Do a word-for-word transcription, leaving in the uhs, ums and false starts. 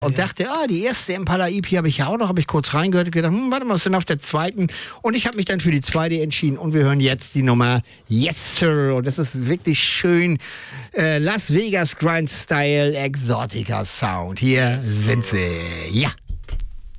Und dachte, ah, die erste Impala E P habe ich ja auch noch, habe ich kurz reingehört und gedacht, hm, warte mal, was ist denn auf der zweiten? Und ich habe mich dann für die zweite entschieden und wir hören jetzt die Nummer Yes Sir. Und das ist wirklich schön äh, Las Vegas Grind Style Exotica Sound. Hier sind sie. Ja.